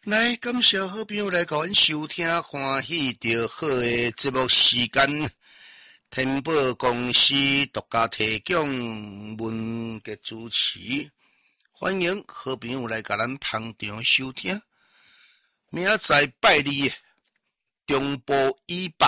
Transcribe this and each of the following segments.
来，感谢好朋友来甲阮收听，欢喜着好诶节目时间。天宝公司独家提供文嘅主持，欢迎好朋友来甲咱捧场收听。明仔拜二，中部以北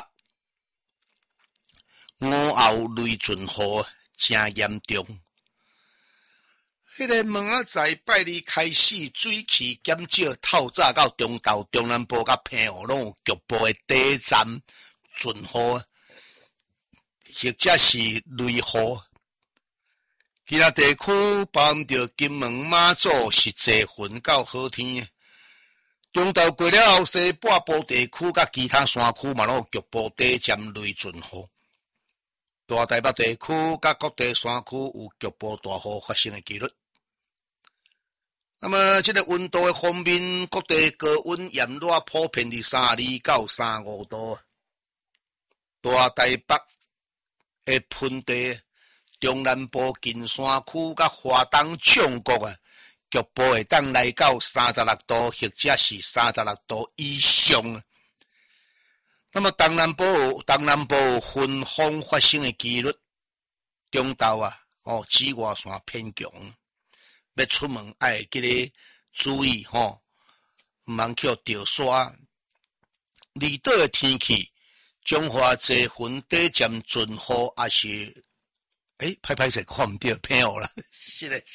午后雷阵雨真严重。迄个明仔拜二开始，水汽减少，透早到中昼，中南部甲平湖拢有局部的短暂阵雨，或者是雷雨。其他地区包含着金门、马祖是多云到好天。中昼过了后，西半部地区甲其他山区嘛拢有局部短暂雷阵雨。大台北地区甲各地山区有局部大雨发生的几率。那么，这个温度的方面，各地高温炎热普遍伫32到35度。大台北的盆地、中南部近山区甲华东掌国啊，局部会当来到36度，或者是36度以上。那么东南部分风发生的几率，中昼啊，紫外线偏强。要出门爱记得注意毋通去钓沙。离岛的天气，彰化多云短暂阵雨，也是歹势看唔到偏雨啦，是的。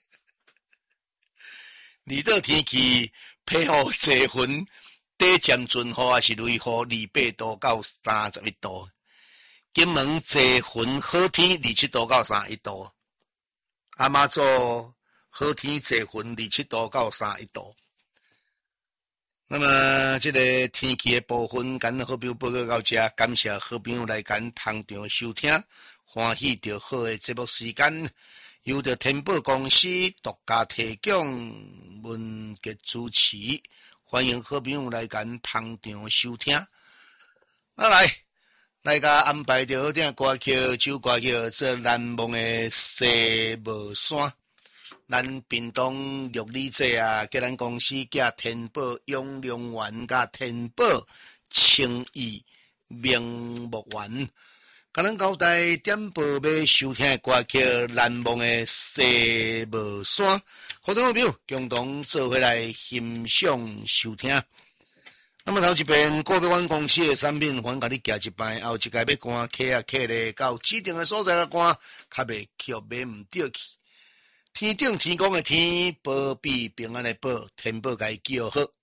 离岛天气偏雨多云短暂阵雨，也是雷雨，28度到31度。金门多云好天，27度到31度。阿妈祖好天多云，27度到31度。那么，这个天气的部分，跟好朋友报告到这，感谢好朋友来跟捧场收听，欢喜着好的节目时间，由着天宝公司独家提供文节主持，欢迎好朋友来跟捧场收听。来甲安排着好听歌曲，首歌曲做难忘的西帽山。咱屏东玉里街啊，叫咱公司叫天宝永良园，甲天宝青意名木园，甲咱交代点播要收听的歌曲《难忘的西帽山》，好多朋友共同做回来欣赏收听。那么头一遍个别阮公司的产品，阮甲你寄一摆，后一届要赶客咧，到指定的所在个赶，较袂去买唔对去。天顶天公的天，保庇平安的保，天保甲伊叫好。